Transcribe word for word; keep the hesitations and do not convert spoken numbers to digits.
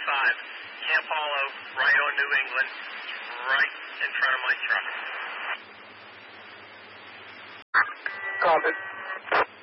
five, Camp Hollow, right on New England, right in front of my truck. Copy.